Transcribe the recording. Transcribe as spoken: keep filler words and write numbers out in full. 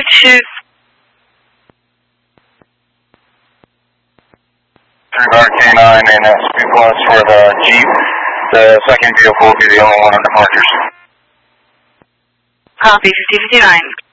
two. Three K nine and S P plus for the Jeep. The second vehicle will be the only one on departures. Copy, fifty fifty-nine.